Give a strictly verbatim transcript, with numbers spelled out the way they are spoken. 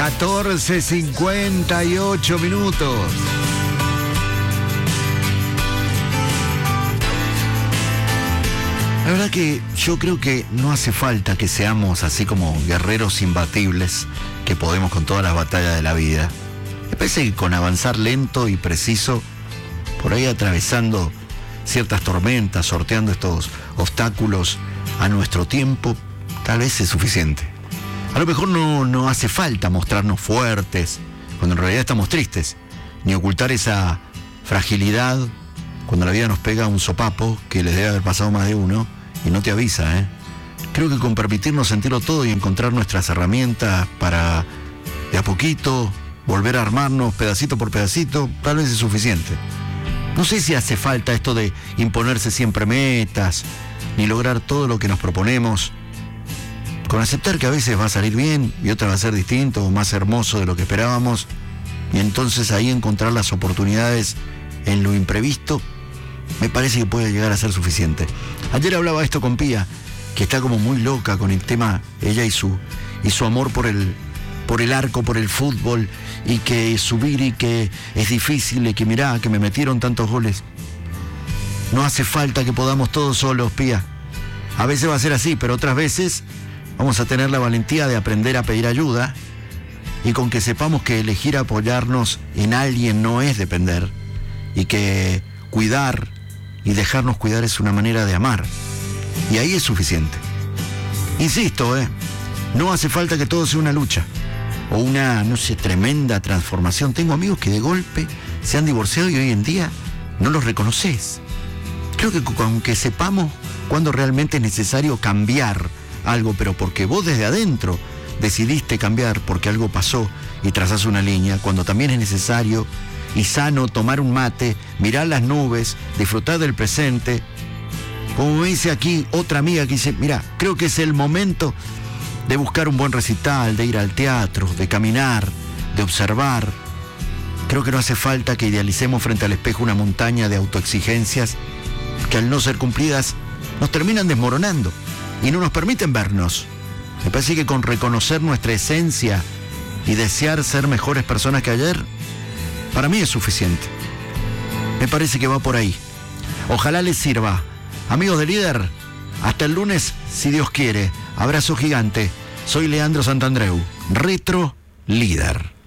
catorce cincuenta y ocho minutos. La verdad que yo creo que no hace falta que seamos así como guerreros imbatibles que podemos con todas las batallas de la vida. Me parece que con avanzar lento y preciso, por ahí atravesando ciertas tormentas, sorteando estos obstáculos a nuestro tiempo, tal vez es suficiente. A lo mejor no, no hace falta mostrarnos fuertes cuando en realidad estamos tristes, ni ocultar esa fragilidad cuando la vida nos pega un sopapo que les debe haber pasado más de uno y no te avisa, ¿eh? Creo que con permitirnos sentirlo todo y encontrar nuestras herramientas para, de a poquito, volver a armarnos pedacito por pedacito, tal vez es suficiente. No sé si hace falta esto de imponerse siempre metas, ni lograr todo lo que nos proponemos. Con aceptar que a veces va a salir bien y otras va a ser distinto o más hermoso de lo que esperábamos, y entonces ahí encontrar las oportunidades en lo imprevisto, me parece que puede llegar a ser suficiente. Ayer hablaba esto con Pía, que está como muy loca con el tema, ella y su, y su amor por el, por el arco, por el fútbol, y que subir y que es difícil, y que mirá, que me metieron tantos goles. No hace falta que podamos todos solos, Pía. A veces va a ser así, pero otras veces vamos a tener la valentía de aprender a pedir ayuda, y con que sepamos que elegir apoyarnos en alguien no es depender, y que cuidar y dejarnos cuidar es una manera de amar, y ahí es suficiente. Insisto, eh, no hace falta que todo sea una lucha o una, no sé, tremenda transformación. Tengo amigos que de golpe se han divorciado y hoy en día no los reconoces. Creo que aunque sepamos cuándo realmente es necesario cambiar algo, pero porque vos desde adentro decidiste cambiar porque algo pasó y trazás una línea, cuando también es necesario y sano tomar un mate, mirar las nubes, disfrutar del presente. Como me dice aquí otra amiga que dice, mira, creo que es el momento de buscar un buen recital, de ir al teatro, de caminar, de observar. Creo que no hace falta que idealicemos frente al espejo una montaña de autoexigencias que al no ser cumplidas nos terminan desmoronando y no nos permiten vernos. Me parece que con reconocer nuestra esencia y desear ser mejores personas que ayer, para mí es suficiente. Me parece que va por ahí. Ojalá les sirva. Amigos de Líder, hasta el lunes, si Dios quiere. Abrazo gigante. Soy Leandro Santandreu, Retro Líder.